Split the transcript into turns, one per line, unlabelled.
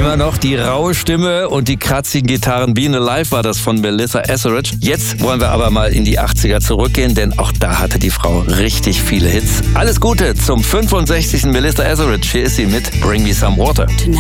Immer noch die raue Stimme und die kratzigen Gitarren. Being Alive war das von Melissa Etheridge. Jetzt wollen wir aber mal in die 80er zurückgehen, denn auch da hatte die Frau richtig viele Hits. Alles Gute zum 65. Melissa Etheridge. Hier ist sie mit Bring Me Some Water.